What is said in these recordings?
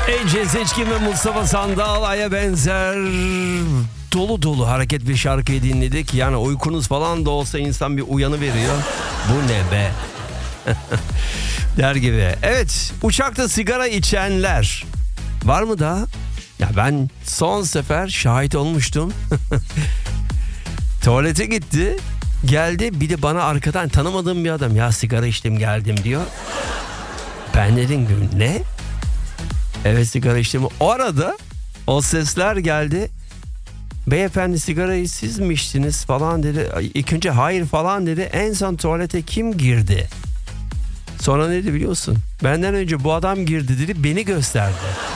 Ece Seçkin ve Mustafa Sandal, Ay'a benzer dolu dolu hareket bir şarkıyı dinledik. Yani uykunuz falan da olsa insan bir uyanı veriyor. Bu ne be? Der gibi. Evet, uçakta sigara içenler var mı daha? Ya ben son sefer şahit olmuştum. Tuvalete gitti, geldi, bir de bana arkadan tanımadığım bir adam, ya sigara içtim geldim diyor. Ben dedim ne? Evet, sigara içtim. O arada o sesler geldi. Beyefendi, sigarayı siz mi içtiniz falan dedi. İlk önce hayır falan dedi. En son tuvalete kim girdi? Sonra ne dedi biliyorsun? Benden önce bu adam girdi dedi, beni gösterdi.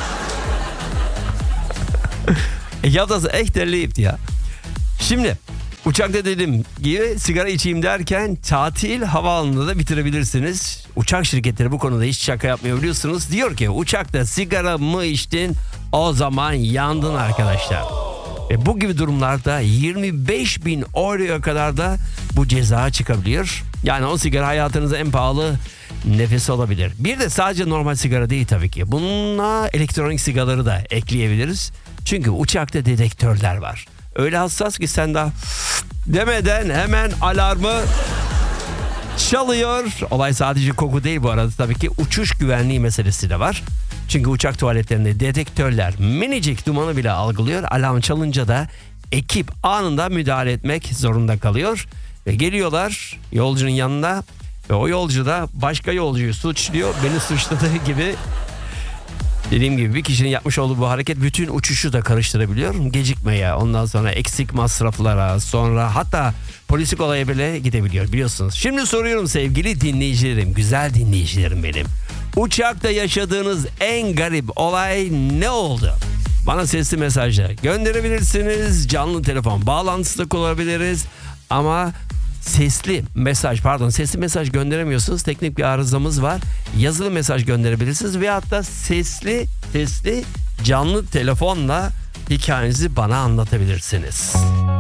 Ya da echt erlebt ya. Şimdi uçakta dedim gibi sigara içeyim derken tatil havaalanında da bitirebilirsiniz. Uçak şirketleri bu konuda hiç şaka yapmıyor biliyorsunuz. Diyor ki uçakta sigara mı içtin, o zaman yandın arkadaşlar. Bu gibi durumlarda 25.000 euroya kadar da bu ceza çıkabiliyor. Yani o sigara hayatınızda en pahalı nefes olabilir. Bir de sadece normal sigara değil tabii ki. Bununla elektronik sigaraları da ekleyebiliriz. Çünkü uçakta dedektörler var. Öyle hassas ki sen daha demeden hemen alarmı çalıyor. Olay sadece koku değil bu arada, tabii ki uçuş güvenliği meselesi de var. Çünkü uçak tuvaletlerinde dedektörler minicik dumanı bile algılıyor. Alarm çalınca da ekip anında müdahale etmek zorunda kalıyor. Ve geliyorlar yolcunun yanına ve o yolcu da başka yolcuyu suçluyor. Beni suçladığı gibi. Dediğim gibi bir kişinin yapmış olduğu bu hareket bütün uçuşu da karıştırabiliyor. Gecikmeye, ondan sonra eksik masraflara, sonra hatta polislik olaya bile gidebiliyor biliyorsunuz. Şimdi soruyorum sevgili dinleyicilerim, güzel dinleyicilerim benim. Uçakta yaşadığınız en garip olay ne oldu? Bana sesli mesajla gönderebilirsiniz. Canlı telefon bağlantısı da kullanabiliriz. Ama sesli mesaj gönderemiyorsunuz. Teknik bir arızamız var. Yazılı mesaj gönderebilirsiniz veyahut da sesli canlı telefonla hikayenizi bana anlatabilirsiniz.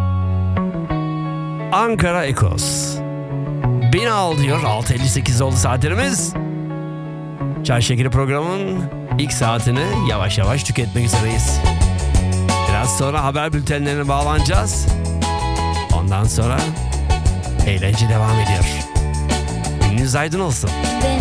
Ankara Ekos. Beni al diyor. 6.58 oldu saatlerimiz. Çay Şekeri programının ilk saatini yavaş yavaş tüketmek üzereyiz. Biraz sonra haber bültenlerine bağlanacağız. Ondan sonra eğlence devam ediyor. Gününüz aydın olsun.